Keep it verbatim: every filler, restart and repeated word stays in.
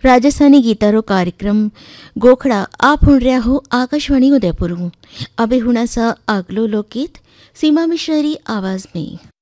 राजस्थानी गीतारो कार्यक्रम गोखड़ा आप सुन रहा हो आकाशवाणी उदयपुर। अबे हुना सा अगलो लोकगीत सीमा मिश्रा री आवाज में।